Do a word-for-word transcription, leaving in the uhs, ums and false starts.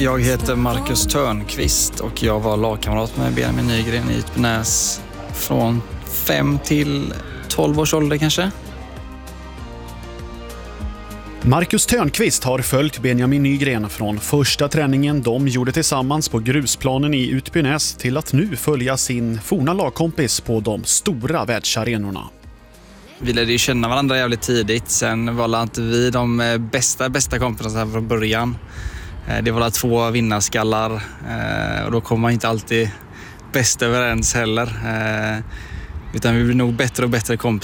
Jag heter Marcus Törnqvist och jag var lagkamrat med Benjamin Nygren i Ytpenäs från fem till tolv års ålder kanske. Marcus Törnqvist har följt Benjamin Nygren från första träningen de gjorde tillsammans på grusplanen i Ytpenäs till att nu följa sin forna lagkompis på de stora världsarenorna. Vi lärde ju känna varandra jävligt tidigt. Sen var inte vi de bästa, bästa kompisarna från början. Det var två vinnarskallar och då kom man inte alltid bäst överens heller. Utan vi blev nog bättre och bättre kompisar.